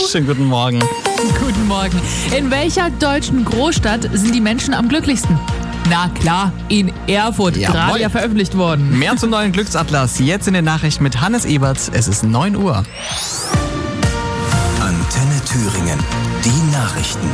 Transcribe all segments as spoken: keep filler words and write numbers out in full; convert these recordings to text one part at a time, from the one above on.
Schönen guten Morgen. Guten Morgen. In welcher deutschen Großstadt sind die Menschen am glücklichsten? Na klar, in Erfurt, Jawohl. gerade ja veröffentlicht worden. Mehr zum neuen Glücksatlas jetzt in den Nachrichten mit Hannes Eberts. Es ist neun Uhr. Antenne Thüringen. Die Nachrichten.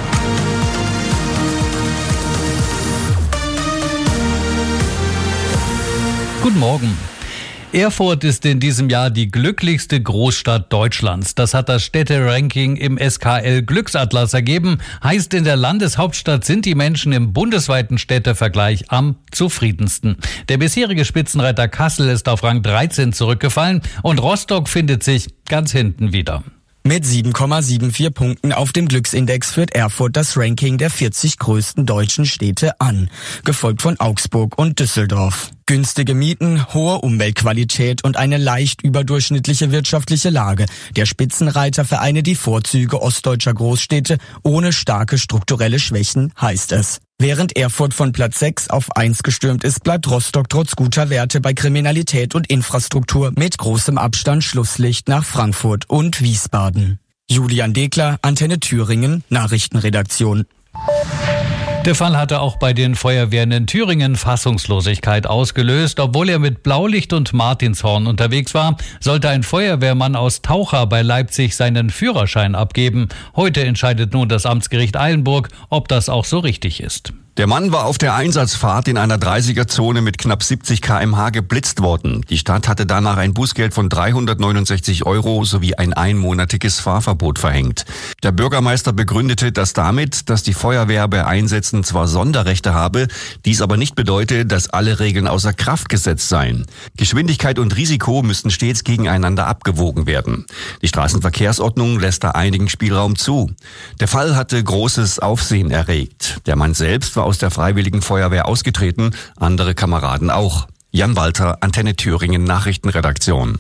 Guten Morgen. Erfurt ist in diesem Jahr die glücklichste Großstadt Deutschlands. Das hat das Städteranking im S K L Glücksatlas ergeben. Heißt, in der Landeshauptstadt sind die Menschen im bundesweiten Städtevergleich am zufriedensten. Der bisherige Spitzenreiter Kassel ist auf Rang dreizehn zurückgefallen und Rostock findet sich ganz hinten wieder. Mit sieben Komma vierundsiebzig Punkten auf dem Glücksindex führt Erfurt das Ranking der vierzig größten deutschen Städte an, gefolgt von Augsburg und Düsseldorf. Günstige Mieten, hohe Umweltqualität und eine leicht überdurchschnittliche wirtschaftliche Lage. Der Spitzenreiter vereine die Vorzüge ostdeutscher Großstädte ohne starke strukturelle Schwächen, heißt es. Während Erfurt von Platz sechs auf eins gestürmt ist, bleibt Rostock trotz guter Werte bei Kriminalität und Infrastruktur mit großem Abstand Schlusslicht nach Frankfurt und Wiesbaden. Julian Dekler, Antenne Thüringen, Nachrichtenredaktion. Der Fall hatte auch bei den Feuerwehren in Thüringen Fassungslosigkeit ausgelöst. Obwohl er mit Blaulicht und Martinshorn unterwegs war, sollte ein Feuerwehrmann aus Taucher bei Leipzig seinen Führerschein abgeben. Heute entscheidet nun das Amtsgericht Eilenburg, ob das auch so richtig ist. Der Mann war auf der Einsatzfahrt in einer dreißiger-Zone mit knapp siebzig Kilometer pro Stunde geblitzt worden. Die Stadt hatte danach ein Bußgeld von dreihundertneunundsechzig Euro sowie ein einmonatiges Fahrverbot verhängt. Der Bürgermeister begründete das damit, dass die Feuerwehr bei Einsätzen zwar Sonderrechte habe, dies aber nicht bedeute, dass alle Regeln außer Kraft gesetzt seien. Geschwindigkeit und Risiko müssten stets gegeneinander abgewogen werden. Die Straßenverkehrsordnung lässt da einigen Spielraum zu. Der Fall hatte großes Aufsehen erregt. Der Mann selbst war aus der Freiwilligen Feuerwehr ausgetreten, andere Kameraden auch. Jan Walter, Antenne Thüringen Nachrichtenredaktion.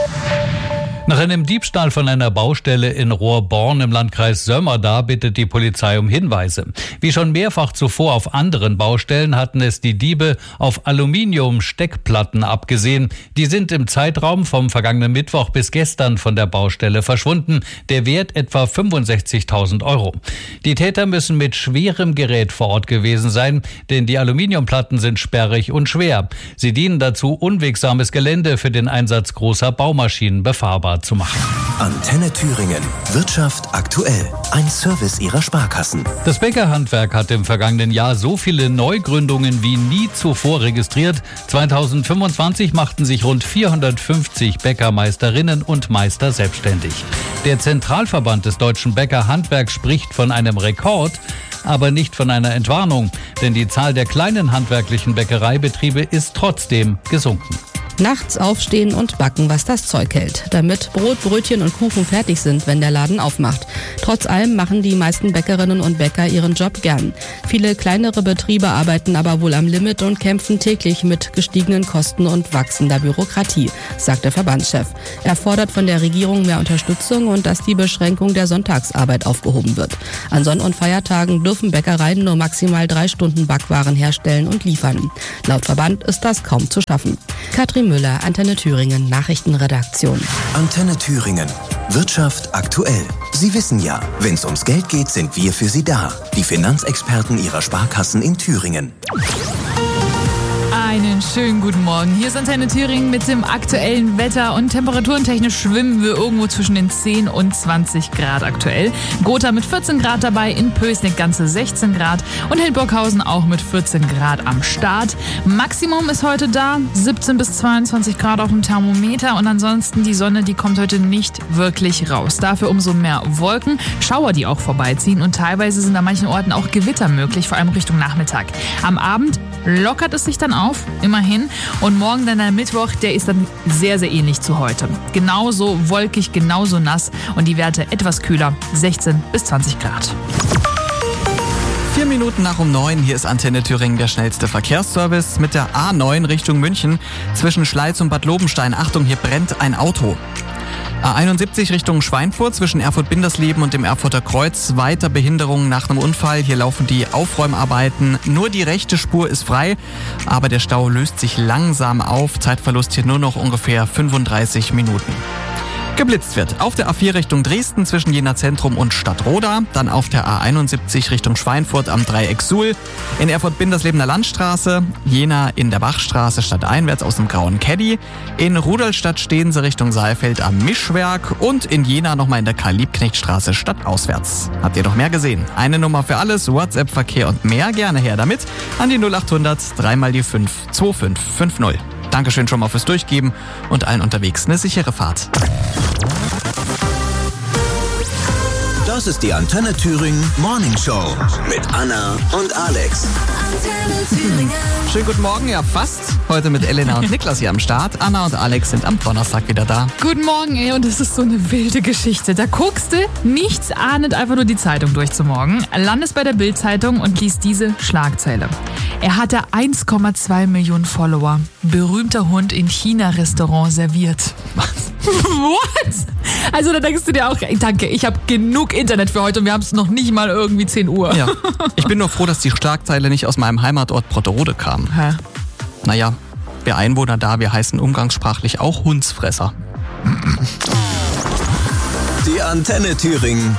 Nach einem Diebstahl von einer Baustelle in Rohrborn im Landkreis Sömmerda bittet die Polizei um Hinweise. Wie schon mehrfach zuvor auf anderen Baustellen hatten es die Diebe auf Aluminium-Steckplatten abgesehen. Die sind im Zeitraum vom vergangenen Mittwoch bis gestern von der Baustelle verschwunden. Der Wert etwa fünfundsechzigtausend Euro. Die Täter müssen mit schwerem Gerät vor Ort gewesen sein, denn die Aluminiumplatten sind sperrig und schwer. Sie dienen dazu, unwegsames Gelände für den Einsatz großer Baumaschinen befahrbar zu machen. Antenne Thüringen. Wirtschaft aktuell. Ein Service Ihrer Sparkassen. Das Bäckerhandwerk hat im vergangenen Jahr so viele Neugründungen wie nie zuvor registriert. zweitausendfünfundzwanzig machten sich rund vierhundertfünfzig Bäckermeisterinnen und Meister selbstständig. Der Zentralverband des deutschen Bäckerhandwerks spricht von einem Rekord, aber nicht von einer Entwarnung, denn die Zahl der kleinen handwerklichen Bäckereibetriebe ist trotzdem gesunken. Nachts aufstehen und backen, was das Zeug hält, damit Brot, Brötchen und Kuchen fertig sind, wenn der Laden aufmacht. Trotz allem machen die meisten Bäckerinnen und Bäcker ihren Job gern. Viele kleinere Betriebe arbeiten aber wohl am Limit und kämpfen täglich mit gestiegenen Kosten und wachsender Bürokratie, sagt der Verbandschef. Er fordert von der Regierung mehr Unterstützung und dass die Beschränkung der Sonntagsarbeit aufgehoben wird. An Sonn- und Feiertagen dürfen Bäckereien nur maximal drei Stunden Backwaren herstellen und liefern. Laut Verband ist das kaum zu schaffen. Katrin Müller, Antenne Thüringen, Nachrichtenredaktion. Antenne Thüringen. Wirtschaft aktuell. Sie wissen ja, wenn es ums Geld geht, sind wir für Sie da. Die Finanzexperten Ihrer Sparkassen in Thüringen. Einen schönen guten Morgen. Hier ist Antenne Thüringen mit dem aktuellen Wetter und temperaturentechnisch schwimmen wir irgendwo zwischen den zehn und zwanzig Grad aktuell. Gotha mit vierzehn Grad dabei, in Pößneck ganze sechzehn Grad und Hildburghausen auch mit vierzehn Grad am Start. Maximum ist heute da, siebzehn bis zweiundzwanzig Grad auf dem Thermometer und ansonsten die Sonne, die kommt heute nicht wirklich raus. Dafür umso mehr Wolken, Schauer, die auch vorbeiziehen und teilweise sind an manchen Orten auch Gewitter möglich, vor allem Richtung Nachmittag. Am Abend lockert es sich dann auf, immerhin. Und morgen dann der Mittwoch, der ist dann sehr, sehr ähnlich zu heute. Genauso wolkig, genauso nass und die Werte etwas kühler, sechzehn bis zwanzig Grad. Vier Minuten nach um neun, hier ist Antenne Thüringen, der schnellste Verkehrsservice mit der A neun Richtung München. Zwischen Schleiz und Bad Lobenstein, Achtung, hier brennt ein Auto. A einundsiebzig Richtung Schweinfurt zwischen Erfurt-Bindersleben und dem Erfurter Kreuz. Weiter Behinderungen nach einem Unfall. Hier laufen die Aufräumarbeiten. Nur die rechte Spur ist frei, aber der Stau löst sich langsam auf. Zeitverlust hier nur noch ungefähr fünfunddreißig Minuten. Geblitzt wird auf der A vier Richtung Dresden zwischen Jena Zentrum und Stadtroda, dann auf der A einundsiebzig Richtung Schweinfurt am Dreieck Suhl, in Erfurt-Binderslebener Landstraße, Jena in der Bachstraße stadteinwärts aus dem Grauen Caddy, in Rudolstadt stehen sie Richtung Saalfeld am Mischwerk und in Jena nochmal in der Karl-Liebknecht-Straße stadtauswärts. Habt ihr noch mehr gesehen? Eine Nummer für alles, WhatsApp-Verkehr und mehr, gerne her damit an die null achthundert drei mal die fünf zwei fünf fünf null. Dankeschön schon mal fürs Durchgeben und allen unterwegs eine sichere Fahrt. Das ist die Antenne Thüringen Morning Show mit Anna und Alex. Antenne Thüringen. Schönen guten Morgen, ja fast. Heute mit Elena und Niklas hier am Start. Anna und Alex sind am Donnerstag wieder da. Guten Morgen, ey, und das ist so eine wilde Geschichte. Da guckst du, nichts ahnend, einfach nur die Zeitung durch zum Morgen, landest bei der Bild-Zeitung und liest diese Schlagzeile. Er hatte eins Komma zwei Millionen Follower. Berühmter Hund in China-Restaurant serviert. Was? What? Also da denkst du dir auch, danke, ich habe genug Internet für heute und wir haben es noch nicht mal irgendwie zehn Uhr. Ja, ich bin nur froh, dass die Schlagzeile nicht aus meinem Heimatort Brotterode kam. Hä? Naja, wir Einwohner da, wir heißen umgangssprachlich auch Hundsfresser. Die Antenne Thüringen